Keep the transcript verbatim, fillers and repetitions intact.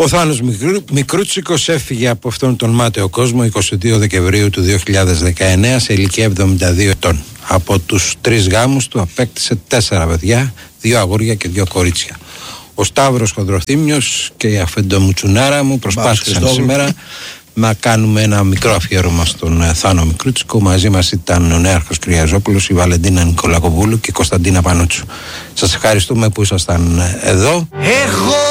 Ο Θάνος Μικρού, Μικρούτσικος έφυγε από αυτόν τον μάταιο κόσμο εικοστή δεύτερη Δεκεμβρίου του δύο χιλιάδες δεκαεννέα σε ηλικία εβδομήντα δύο ετών. Από τους τρεις γάμους του απέκτησε τέσσερα παιδιά, δύο αγόρια και δύο κορίτσια. Ο Σταύρος Χονδροθύμιος και η Αφεντομουτσουνάρα μου προσπάθησαν σήμερα να κάνουμε ένα μικρό αφιέρωμα στον Θάνο Μικρούτσικο. Μαζί μας ήταν ο Νέαρχος Κυριαζόπουλος, η Βαλεντίνα Νικολακοπούλου και η Κωνσταντίνα Πανούτσου. Σας ευχαριστούμε που ήσασταν εδώ. Έχω